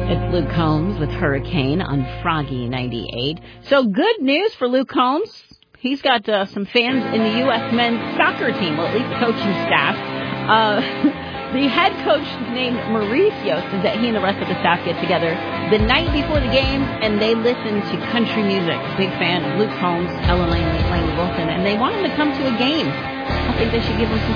It's Luke Combs with Hurricane on Froggy 98. So good news for Luke Combs. He's got some fans in the U.S. men's soccer team, well, at least coaching staff. The head coach named Mauricio says that he and the rest of the staff get together the night before the game and they listen to country music. Big fan of Luke Combs, Ellen Langley Wilson, and they want him to come to a game. I think they should give him some